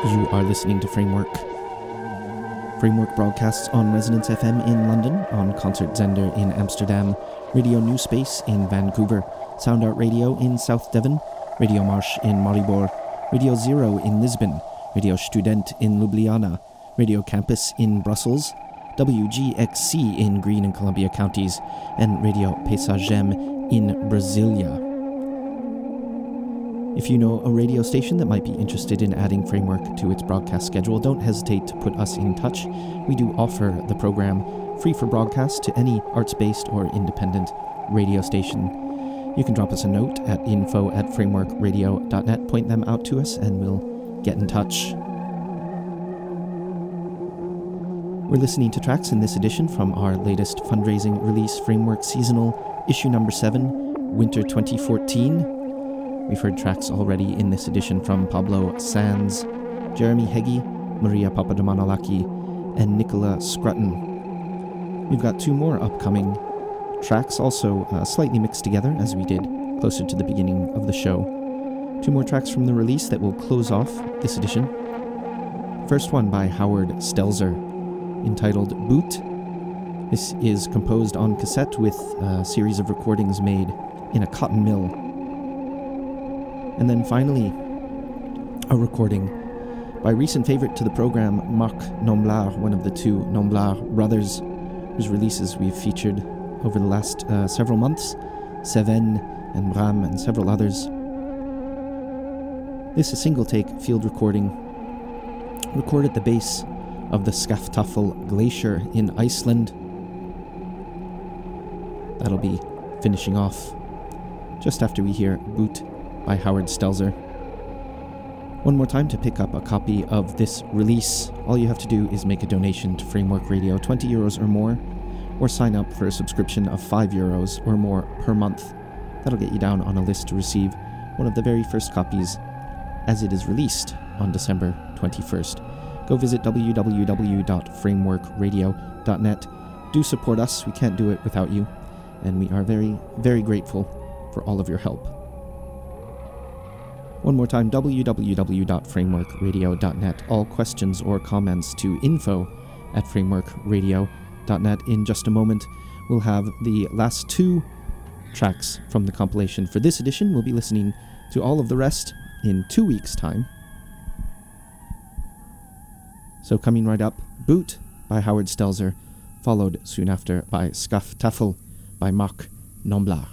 You are listening to Framework. Framework broadcasts on Resonance FM in London, on Concert Zender in Amsterdam, Radio New Space in Vancouver, Sound Art Radio in South Devon, Radio Marsh in Maribor, Radio Zero in Lisbon, Radio Student in Ljubljana, Radio Campus in Brussels, WGXC in Greene and Columbia counties, and Radio Paisagem in Brasilia. If you know a radio station that might be interested in adding Framework to its broadcast schedule, don't hesitate to put us in touch. We do offer the program free for broadcast to any arts-based or independent radio station. You can drop us a note at info@frameworkradio.net, point them out to us, and we'll get in touch. We're listening to tracks in this edition from our latest fundraising release, Framework Seasonal, issue number 7, Winter 2014. We've heard tracks already in this edition from Pablo Sanz, Jeremy Heggie, Maria Papadomanolaki, and Nicola Scrutton. We've got 2 more upcoming tracks, also slightly mixed together as we did closer to the beginning of the show. 2 more tracks from the release that will close off this edition. First one by Howard Stelzer, entitled Boot. This is composed on cassette with a series of recordings made in a cotton mill. And then finally, a recording by recent favorite to the program, Marc Nomblard, one of the 2 Nomblard brothers, whose releases we've featured over the last several months, Seven and Bram and several others. This is a single-take field recording, recorded at the base of the Skaftafell Glacier in Iceland. That'll be finishing off just after we hear Boot by Howard Stelzer. One more time to pick up a copy of this release. All you have to do is make a donation to Framework Radio, €20 or more, or sign up for a subscription of €5 or more per month. That'll get you down on a list to receive one of the very first copies as it is released on December 21st. Go visit www.frameworkradio.net. Do support us. We can't do it without you, and we are very, very grateful for all of your help. One more time, www.frameworkradio.net. All questions or comments to info@frameworkradio.net. In just a moment, we'll have the last 2 tracks from the compilation for this edition. We'll be listening to all of the rest in 2 weeks' time. So coming right up, Boot by Howard Stelzer, followed soon after by Skaftafell by Marc Nomblard.